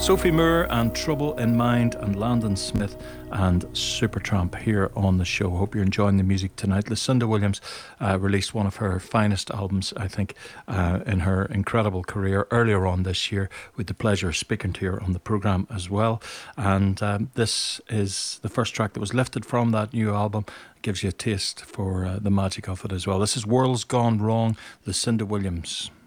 Sophie Moore and Trouble in Mind and Landon Smith and Supertramp here on the show. Hope you're enjoying the music tonight. Lucinda Williams released one of her finest albums, I think, in her incredible career earlier on this year, with the pleasure of speaking to her on the programme as well. And this is the first track that was lifted from that new album. It gives you a taste for the magic of it as well. This is World's Gone Wrong, Lucinda Williams.